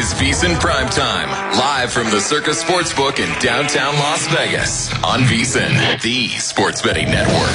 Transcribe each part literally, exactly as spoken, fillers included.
It's VSiN Primetime, live from the Circus Sportsbook in downtown Las Vegas on VSiN, the sports betting network.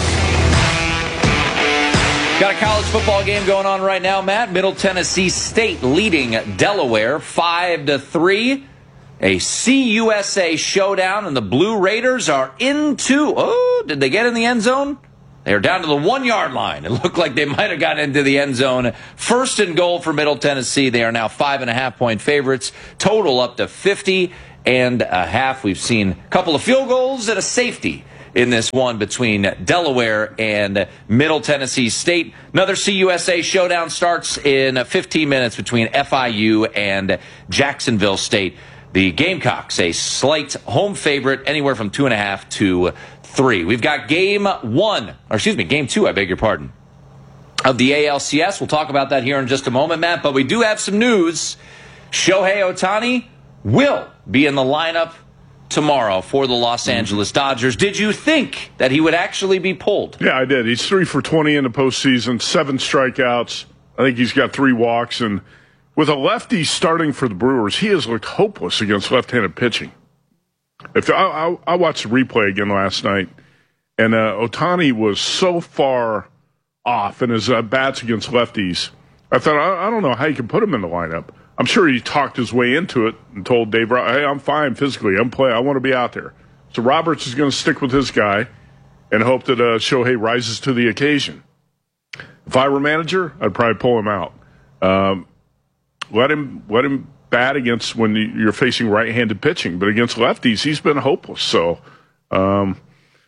Got a college football game going on right now, Matt. Middle Tennessee State leading Delaware five to three. A C U S A showdown, and the Blue Raiders are into. Oh, did they get in the end zone? They are down to the one-yard line. It looked like they might have gotten into the end zone. First and goal for Middle Tennessee. They are now five and a half point favorites. Total up to fifty and a half. We've seen a couple of field goals and a safety in this one between Delaware and Middle Tennessee State. Another C U S A showdown starts in fifteen minutes between F I U and Jacksonville State. The Gamecocks, a slight home favorite, anywhere from two and a half to three. We've got game one, or excuse me, game two, I beg your pardon, of the A L C S. We'll talk about that here in just a moment, Matt, but we do have some news. Shohei Ohtani will be in the lineup tomorrow for the Los Angeles Dodgers. Did you think that he would actually be pulled? Yeah, I did. He's three for twenty in the postseason, seven strikeouts. I think he's got three walks, and with a lefty starting for the Brewers, he has looked hopeless against left-handed pitching. If I, I, I watched the replay again last night, and uh, Ohtani was so far off in his uh, bats against lefties. I thought, I, I don't know how you can put him in the lineup. I'm sure he talked his way into it and told Dave, hey, I'm fine physically. I'm play. I want to be out there. So Roberts is going to stick with his guy and hope that uh, Shohei rises to the occasion. If I were manager, I'd probably pull him out. Um, let him let him bat against when you're facing right-handed pitching, but against lefties, he's been hopeless. So um,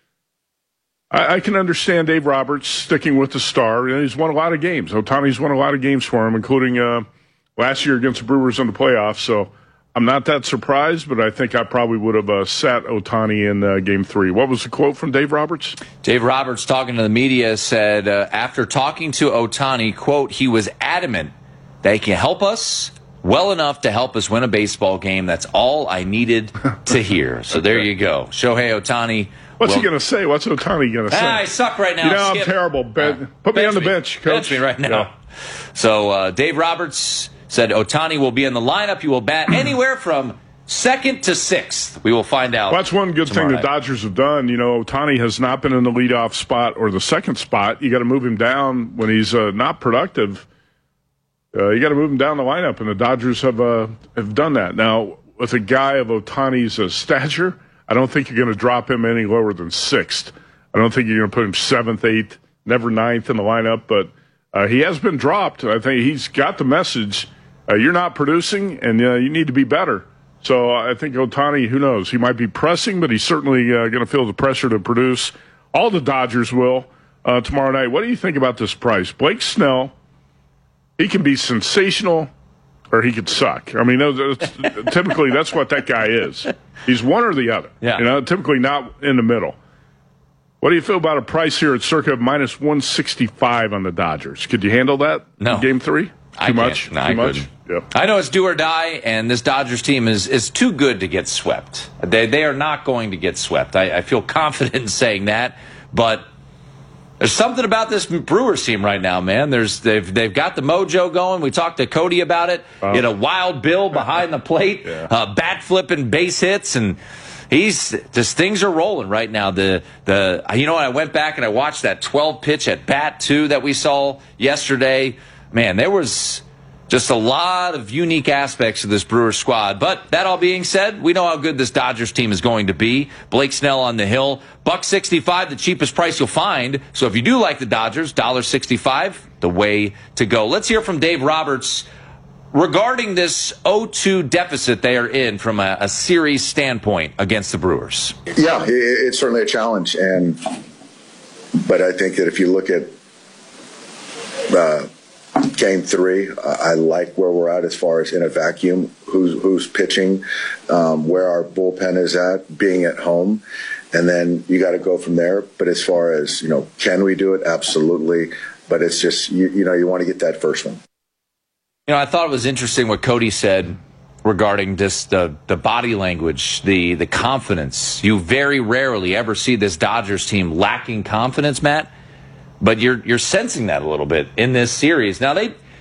I, I can understand Dave Roberts sticking with the star. He's won a lot of games. Ohtani's won a lot of games for him, including uh, last year against the Brewers in the playoffs. So I'm not that surprised, but I think I probably would have uh, sat Ohtani in uh, game three. What was the quote from Dave Roberts? Dave Roberts, talking to the media, said uh, after talking to Ohtani, quote, he was adamant that he can help us well enough to help us win a baseball game. That's all I needed to hear. So there you go. Shohei Ohtani. What's will... he going to say? What's Ohtani going to say? Ah, I suck right now. You know, Skip. I'm terrible. Ben, uh, put me on the me. bench, coach. Bench me right now. Yeah. So uh, Dave Roberts said Ohtani will be in the lineup. He will bat anywhere from second to sixth. We will find out. Well, that's one good thing the night. Dodgers have done. You know, Ohtani has not been in the leadoff spot or the second spot. You got to move him down when he's uh, not productive. Uh, you got to move him down the lineup, and the Dodgers have uh, have done that. Now, with a guy of Ohtani's uh, stature, I don't think you're going to drop him any lower than sixth. I don't think you're going to put him seventh, eighth, never ninth in the lineup. But uh, he has been dropped. I think he's got the message. Uh, you're not producing, and uh, you need to be better. So I think Ohtani, who knows, he might be pressing, but he's certainly uh, going to feel the pressure to produce. All the Dodgers will uh, tomorrow night. What do you think about this price? Blake Snell. He can be sensational, or he could suck. I mean, typically that's what that guy is. He's one or the other. Yeah. You know, typically not in the middle. What do you feel about a price here at circa minus one sixty-five on the Dodgers? Could you handle that? No. In game three? Too I much? No, Too I much? Yeah. I know it's do or die, and this Dodgers team is, is too good to get swept. They they are not going to get swept. I, I feel confident in saying that, but there's something about this Brewers team right now, man. There's they've they've got the mojo going. We talked to Cody about it. Um, Hit a wild Bill behind the plate, yeah. uh, bat flipping, base hits, and he's just things are rolling right now. The the you know what? I went back and I watched that twelve pitch at bat too that we saw yesterday. Man, there was just a lot of unique aspects of this Brewers squad. But that all being said, we know how good this Dodgers team is going to be. Blake Snell on the hill. buck sixty-five, the cheapest price you'll find. So if you do like the Dodgers, one sixty-five, the way to go. Let's hear from Dave Roberts regarding this oh two deficit they are in from a, a series standpoint against the Brewers. Yeah, it, it's certainly a challenge. and But I think that if you look at uh, Game three, I like where we're at as far as in a vacuum, who's who's pitching, um, where our bullpen is at, being at home, and then you got to go from there. But as far as, you know, can we do it? Absolutely. But it's just, you, you know, you want to get that first one. You know, I thought it was interesting what Cody said regarding just the, the body language, the, the confidence. You very rarely ever see this Dodgers team lacking confidence, Matt. But you're you're sensing that a little bit in this series. Now, they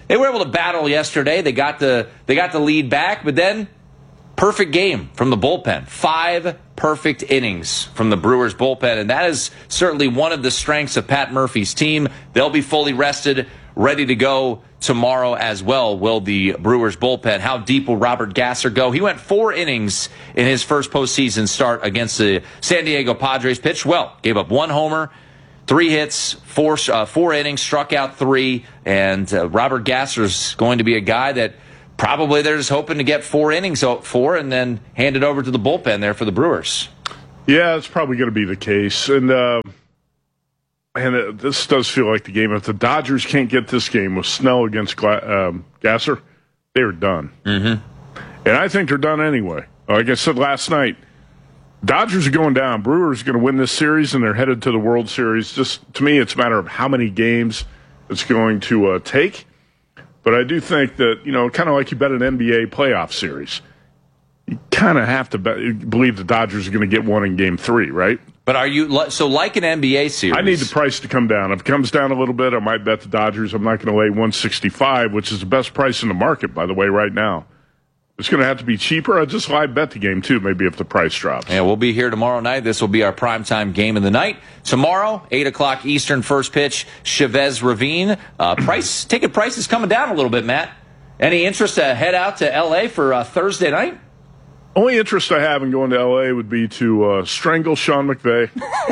they were able to battle yesterday. They got the they got the lead back, but then perfect game from the bullpen. Five perfect innings from the Brewers bullpen, and that is certainly one of the strengths of Pat Murphy's team. They'll be fully rested, ready to go tomorrow as well, will the Brewers bullpen. How deep will Robert Gasser go? He went four innings in his first postseason start against the San Diego Padres. Pitched well, gave up one homer, three hits, four uh, four innings, struck out three, and uh, Robert Gasser's going to be a guy that probably they're just hoping to get four innings for and then hand it over to the bullpen there for the Brewers. Yeah, it's probably going to be the case. And, uh, man, uh, this does feel like the game. If the Dodgers can't get this game with Snell against Gla- um, Gasser, they're done. Mm-hmm. And I think they're done anyway. Like I said last night, Dodgers are going down. Brewers are going to win this series, and they're headed to the World Series. Just to me, it's a matter of how many games it's going to uh, take. But I do think that, you know, kind of like you bet an N B A playoff series, you kind of have to bet, believe the Dodgers are going to get one in game three, right? But are you, so like an N B A series? I need the price to come down. If it comes down a little bit, I might bet the Dodgers. I'm not going to lay one sixty-five, which is the best price in the market, by the way, right now. It's going to have to be cheaper. I just live bet the game, too, maybe if the price drops. Yeah, we'll be here tomorrow night. This will be our primetime game of the night. Tomorrow, eight o'clock Eastern, first pitch, Chavez Ravine. Uh, price, ticket price is coming down a little bit, Matt. Any interest to head out to L A for uh, Thursday night? Only interest I have in going to L A would be to uh, strangle Sean McVay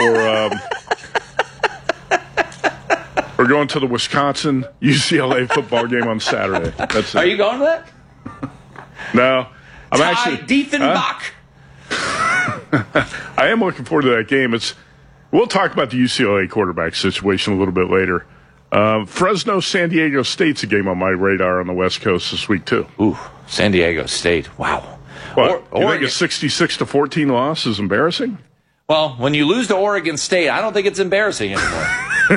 or, um, or going to the Wisconsin U C L A football game on Saturday. That's it. Are you going to that? No, I'm Ty actually. Diefenbach. Huh? I am looking forward to that game. It's. We'll talk about the U C L A quarterback situation a little bit later. Uh, Fresno, San Diego State's a game on my radar on the West Coast this week too. Ooh, San Diego State. Wow. What? Or, you think a sixty-six to fourteen loss is embarrassing? Well, when you lose to Oregon State, I don't think it's embarrassing anymore.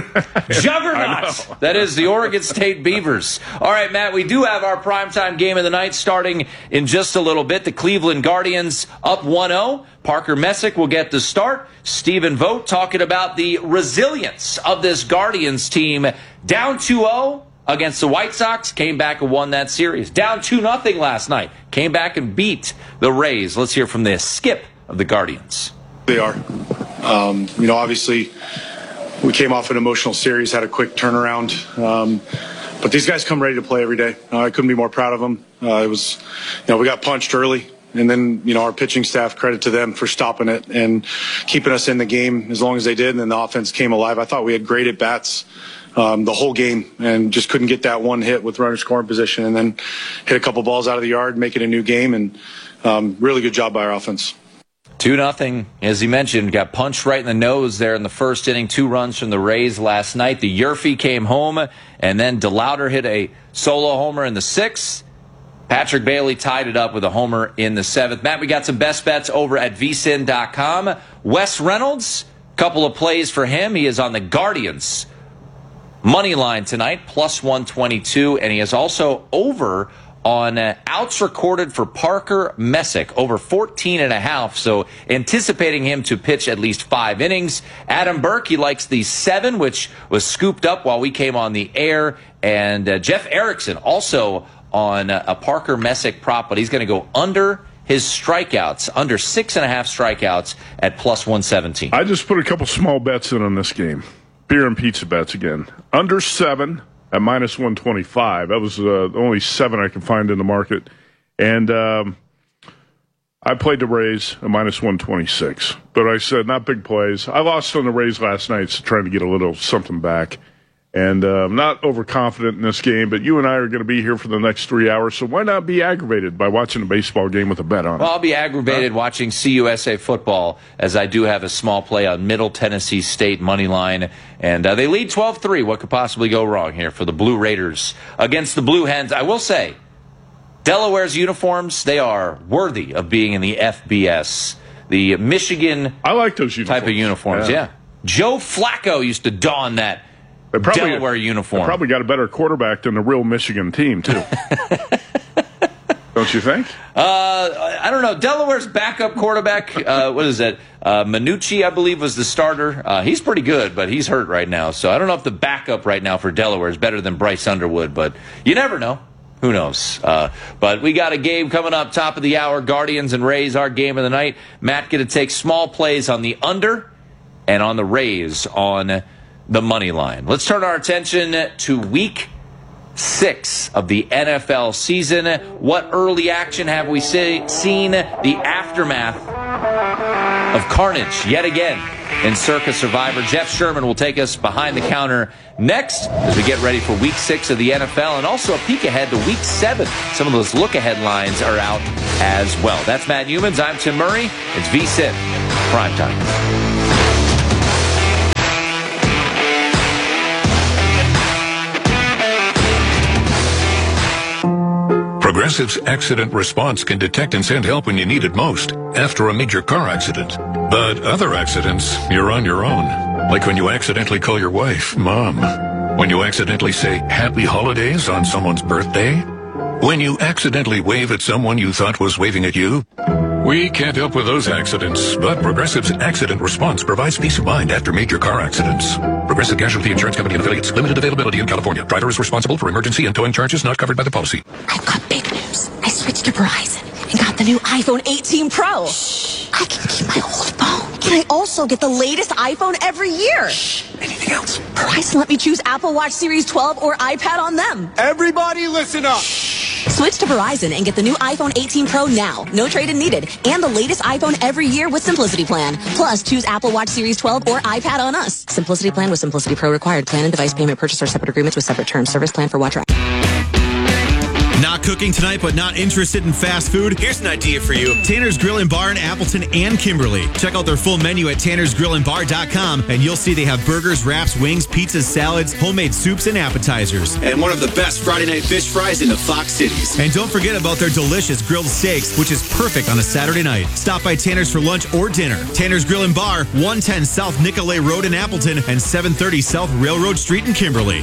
Juggernaut. That is the Oregon State Beavers. All right, Matt, we do have our primetime game of the night starting in just a little bit. The Cleveland Guardians up one oh. Parker Messick will get the start. Stephen Vogt talking about the resilience of this Guardians team. Down two oh against the White Sox, came back and won that series. Down two nothing last night, came back and beat the Rays. Let's hear from the skip of the Guardians. They are. Um, you know, obviously, we came off an emotional series, had a quick turnaround. Um, but these guys come ready to play every day. Uh, I couldn't be more proud of them. Uh, it was, you know, we got punched early. And then, you know, our pitching staff, credit to them for stopping it and keeping us in the game as long as they did. And then the offense came alive. I thought we had great at-bats um, the whole game and just couldn't get that one hit with runner scoring position. And then hit a couple balls out of the yard, make it a new game. And um, really good job by our offense. two nothing, as he mentioned, got punched right in the nose there in the first inning. Two runs from the Rays last night. The Yerfy came home, and then DeLauder hit a solo homer in the sixth. Patrick Bailey tied it up with a homer in the seventh. Matt, we got some best bets over at V S I N dot com. Wes Reynolds, couple of plays for him. He is on the Guardians money line tonight, plus one twenty-two, and he is also over on uh, outs recorded for Parker Messick, over fourteen and a half, so anticipating him to pitch at least five innings. Adam Burke, he likes the seven, which was scooped up while we came on the air, and uh, Jeff Erickson also on uh, a Parker Messick prop, but he's going to go under his strikeouts, under six and a half strikeouts at plus one seventeen. I just put a couple small bets in on this game. Beer and pizza bets again. Under seven at minus one twenty-five. That was uh, the only seven I could find in the market. And um, I played the Rays at minus one twenty-six. But I said, not big plays. I lost on the Rays last night, so trying to get a little something back. And uh, I'm not overconfident in this game, but you and I are going to be here for the next three hours, so why not be aggravated by watching a baseball game with a bet on it? Well, I'll be aggravated huh? watching C U S A football, as I do have a small play on Middle Tennessee State money line. And uh, they lead twelve three. What could possibly go wrong here for the Blue Raiders against the Blue Hens? I will say, Delaware's uniforms, they are worthy of being in the F B S. The Michigan I like those uniforms. type of uniforms, yeah. yeah. Joe Flacco used to don that They probably, Delaware uniform. They probably got a better quarterback than the real Michigan team, too. Don't you think? Uh, I don't know. Delaware's backup quarterback, uh, what is it? Uh, Minucci, I believe, was the starter. Uh, he's pretty good, but he's hurt right now. So I don't know if the backup right now for Delaware is better than Bryce Underwood, but you never know. Who knows? Uh, but we got a game coming up, top of the hour. Guardians and Rays, our game of the night. Matt going to take small plays on the under and on the Rays on the money line. Let's turn our attention to week six of the N F L season. What early action have we see, seen? The aftermath of carnage yet again in Circa Survivor. Jeff Sherman will take us behind the counter next as we get ready for week six of the N F L, and also a peek ahead to week seven. Some of those look-ahead lines are out as well. That's Matt Humans. I'm Tim Murray. It's VSiN Primetime. Progressive's accident response can detect and send help when you need it most after a major car accident. But other accidents, you're on your own. Like when you accidentally call your wife, Mom. When you accidentally say Happy Holidays on someone's birthday. When you accidentally wave at someone you thought was waving at you. We can't help with those accidents, but Progressive's accident response provides peace of mind after major car accidents. Progressive Casualty Insurance Company and affiliates. Limited availability in California. Driver is responsible for emergency and towing charges not covered by the policy. I've got big news. I switched to Verizon and got the new iPhone eighteen Pro. Shh. I can keep my old phone. And I also get the latest iPhone every year. Shh. Anything else? Verizon let me choose Apple Watch Series twelve or iPad on them. Everybody listen up. Switch to Verizon and get the new iPhone eighteen Pro now. No trade-in needed. And the latest iPhone every year with Simplicity Plan. Plus, choose Apple Watch Series twelve or iPad on us. Simplicity Plan with Simplicity Pro required. Plan and device payment purchase are separate agreements with separate terms. Service plan for watch. Not cooking tonight, but not interested in fast food? Here's an idea for you. Tanner's Grill and Bar in Appleton and Kimberly. Check out their full menu at tanners grill and bar dot com, and you'll see they have burgers, wraps, wings, pizzas, salads, homemade soups, and appetizers. And one of the best Friday night fish fries in the Fox Cities. And don't forget about their delicious grilled steaks, which is perfect on a Saturday night. Stop by Tanner's for lunch or dinner. Tanner's Grill and Bar, one ten South Nicolay Road in Appleton and seven thirty South Railroad Street in Kimberly.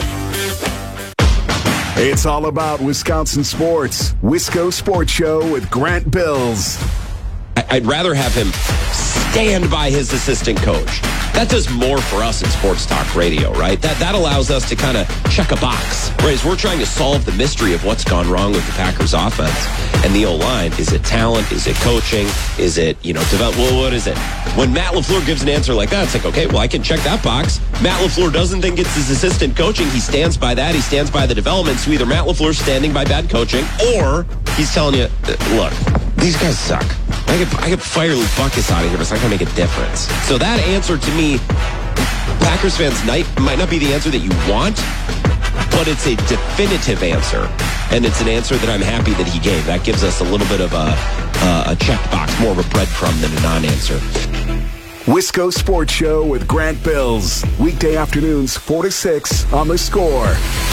It's all about Wisconsin sports. Wisco Sports Show with Grant Bills. I'd rather have him stand by his assistant coach. That does more for us in sports talk radio, right? That that allows us to kind of check a box. Whereas we're trying to solve the mystery of what's gone wrong with the Packers offense and the O-line. Is it talent? Is it coaching? Is it, you know, develop? Well, what is it? When Matt LaFleur gives an answer like that, it's like, okay, well, I can check that box. Matt LaFleur doesn't think it's his assistant coaching. He stands by that. He stands by the development. So either Matt LaFleur's standing by bad coaching or he's telling you, look, these guys suck. I could, I could fire Luke Buckus out of here, but it's not going to make a difference. So that answer to me, Packers fans night might not be the answer that you want, but it's a definitive answer, and it's an answer that I'm happy that he gave. That gives us a little bit of a, uh, a check box, more of a breadcrumb than a non-answer. Wisco Sports Show with Grant Bills. Weekday afternoons, four to six on The Score.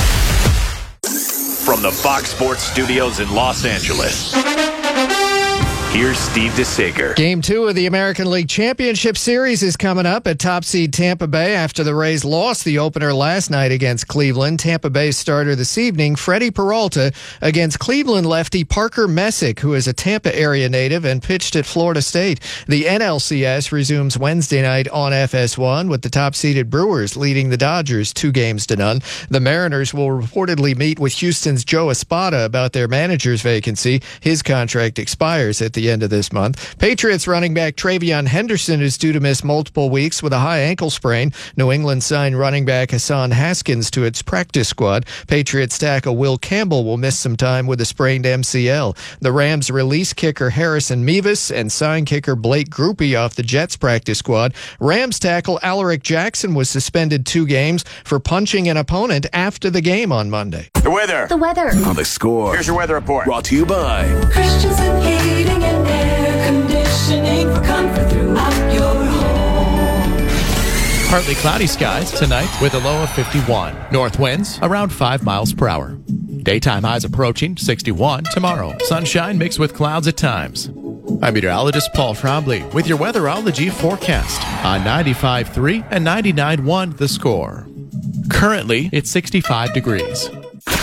From the Fox Sports Studios in Los Angeles, here's Steve DeSager. Game two of the American League Championship Series is coming up at top seed Tampa Bay after the Rays lost the opener last night against Cleveland. Tampa Bay's starter this evening, Freddie Peralta, against Cleveland lefty Parker Messick, who is a Tampa area native and pitched at Florida State. The N L C S resumes Wednesday night on F S one with the top-seeded Brewers leading the Dodgers two games to none. The Mariners will reportedly meet with Houston's Joe Espada about their manager's vacancy. His contract expires at the end of this month. Patriots running back Travion Henderson is due to miss multiple weeks with a high ankle sprain. New England signed running back Hassan Haskins to its practice squad. Patriots tackle Will Campbell will miss some time with a sprained M C L. The Rams release kicker Harrison Mevis and sign kicker Blake Grupe off the Jets practice squad. Rams tackle Alaric Jackson was suspended two games for punching an opponent after the game on Monday. The weather. The weather. On The Score. Here's your weather report. Brought to you by Christensen Heating and Air Conditioning for comfort throughout your home. Partly cloudy skies tonight with a low of fifty-one. North winds around five miles per hour. Daytime highs approaching sixty-one tomorrow. Sunshine mixed with clouds at times. I'm meteorologist Paul Trombley with your weatherology forecast on ninety-five point three and ninety-nine point one The Score. Currently, it's sixty-five degrees.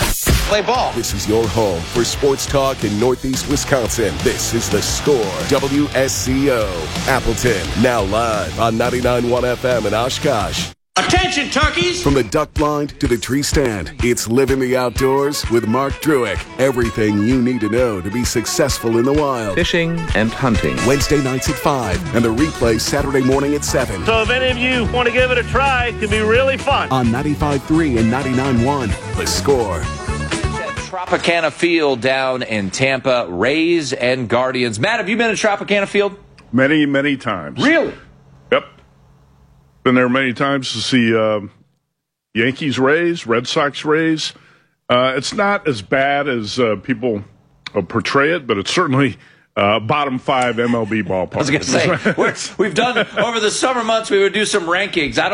play ball. This is your home for sports talk in Northeast Wisconsin. This is The Score, W S C O. Appleton, now live on ninety-nine point one F M in Oshkosh. Attention, turkeys! From the duck blind to the tree stand, it's Live in the Outdoors with Mark Druick. Everything you need to know to be successful in the wild. Fishing and hunting. Wednesday nights at five and the replay Saturday morning at seven. So if any of you want to give it a try, it can be really fun. On ninety-five point three and ninety-nine point one, The Score. Tropicana Field down in Tampa, Rays and Guardians. Matt, have you been to Tropicana Field? Many, many times. Really? Yep. Been there many times to see uh, Yankees Rays, Red Sox Rays. Uh, it's not as bad as uh, people uh, portray it, but it's certainly uh, bottom five M L B ballpark. I was going to say, we're, we've done, over the summer months, we would do some rankings. I don't